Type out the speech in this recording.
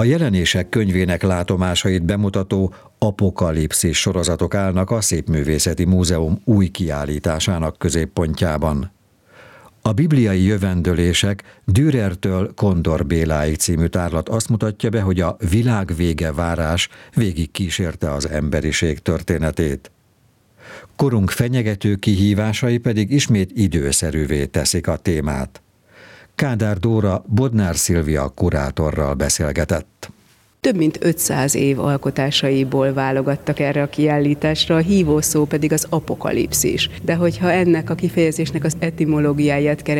A Jelenések könyvének látomásait bemutató apokalipszis sorozatok állnak a Szépművészeti Múzeum új kiállításának középpontjában. A bibliai jövendőlések Dürertől Kondor Béláig című tárlat azt mutatja be, hogy a világvége várás végig kísérte az emberiség történetét. Korunk fenyegető kihívásai pedig ismét időszerűvé teszik a témát. Kádár Dóra Bodnár Szilvia kurátorral beszélgetett. Több mint 500 év alkotásaiból válogattak erre a kiállításra, a hívószó pedig az apokalipszis. De hogyha ennek a kifejezésnek az etimológiáját